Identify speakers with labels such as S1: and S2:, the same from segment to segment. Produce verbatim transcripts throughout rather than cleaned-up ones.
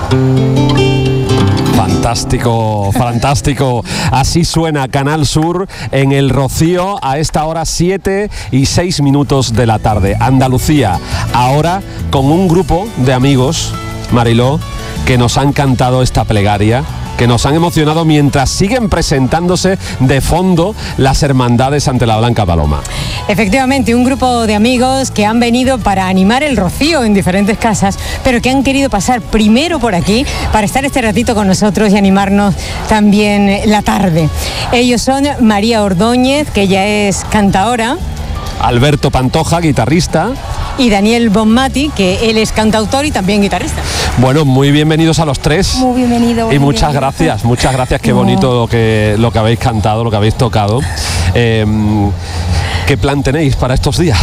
S1: Fantástico, fantástico. Así suena Canal Sur en el Rocío a esta hora, siete y seis minutos de la tarde. Andalucía, ahora con un grupo de amigos, Mariló, que nos han cantado esta plegaria, que nos han emocionado mientras siguen presentándose de fondo las hermandades ante la Blanca Paloma.
S2: Efectivamente, un grupo de amigos que han venido para animar el Rocío en diferentes casas, pero que han querido pasar primero por aquí para estar este ratito con nosotros y animarnos también la tarde. Ellos son María Ordóñez, que ya es cantaora,
S1: Alberto Pantoja, guitarrista,
S2: y Daniel Bonmati, que él es cantautor y también guitarrista.
S1: Bueno, muy bienvenidos a los tres.
S3: Muy bienvenido.
S1: Y muchas gracias, muchas gracias, qué bonito lo que, lo que habéis cantado, lo que habéis tocado. Eh, ¿Qué plan tenéis para estos días?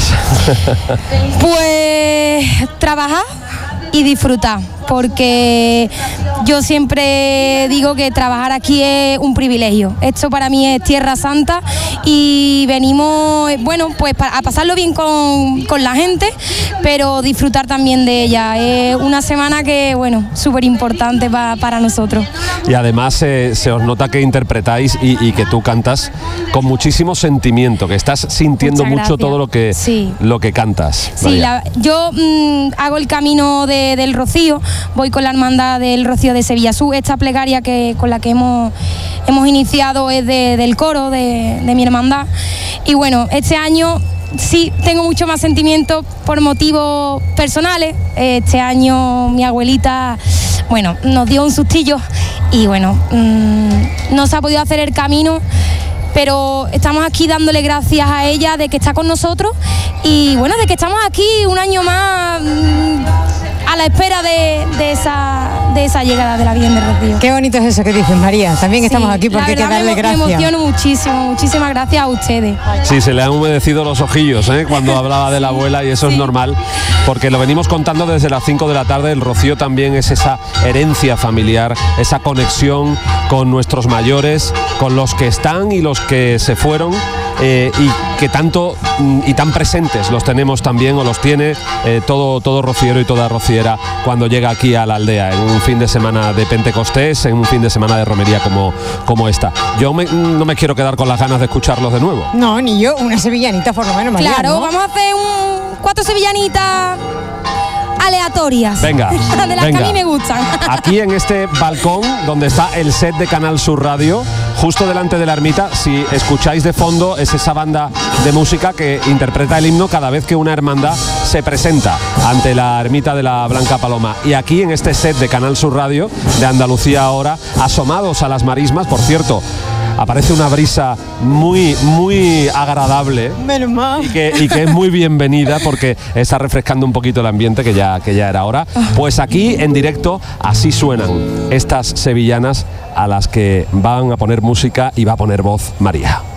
S3: Pues trabajar y disfrutar, porque yo siempre digo que trabajar aquí es un privilegio. Esto para mí es Tierra Santa y venimos, bueno, pues a pasarlo bien con, con la gente, pero disfrutar también de ella. Es una semana que, bueno, súper importante pa, para nosotros.
S1: Y además eh, se os nota que interpretáis y, y que tú cantas con muchísimo sentimiento, que estás sintiendo mucho todo lo que,
S3: sí.
S1: lo que cantas.
S3: Sí, la, yo mmm, hago el camino de, del Rocío, voy con la hermandad del Rocío de Sevilla Sur. Esta plegaria que, con la que hemos, hemos iniciado es de, del coro de, de mi hermandad. Y bueno, este año sí tengo mucho más sentimiento por motivos personales. Este año mi abuelita, bueno, nos dio un sustillo y bueno, mmm, no se ha podido hacer el camino, pero estamos aquí dándole gracias a ella de que está con nosotros y bueno, de que estamos aquí un año más mmm, a la espera de, de, esa, de esa llegada de la Virgen del Rocío.
S2: Qué bonito es eso que dices, María. También estamos
S3: sí,
S2: aquí porque hay que darle
S3: me,
S2: gracias.
S3: Me emociono muchísimo, muchísimas gracias a ustedes.
S1: Sí, se le han humedecido los ojillos ¿eh? cuando hablaba de la abuela y eso sí. Es normal, porque lo venimos contando desde las cinco de la tarde. El Rocío también es esa herencia familiar, esa conexión con nuestros mayores, con los que están y los que se fueron. Eh, y que tanto y tan presentes los tenemos también, o los tiene eh, todo, todo rociero y toda rociera cuando llega aquí a la aldea en un fin de semana de Pentecostés, en un fin de semana de romería como, como esta. Yo me, no me quiero quedar con las ganas de escucharlos de nuevo.
S2: No, ni yo, una sevillanita por lo menos, María.
S3: Claro,
S2: ¿no?
S3: Vamos a hacer un cuatro sevillanitas aleatorias.
S1: Venga,
S3: de las
S1: venga.
S3: que a mí me gustan.
S1: Aquí en este balcón donde está el set de Canal Sur Radio, justo delante de la ermita, si escucháis de fondo, es esa banda de música que interpreta el himno cada vez que una hermandad se presenta ante la ermita de la Blanca Paloma. Y aquí en este set de Canal Sur Radio, de Andalucía Ahora, asomados a las marismas, por cierto, aparece una brisa muy, muy agradable y que, y que es muy bienvenida porque está refrescando un poquito el ambiente, que ya, que ya era hora. Pues aquí en directo así suenan estas sevillanas a las que van a poner música y va a poner voz María.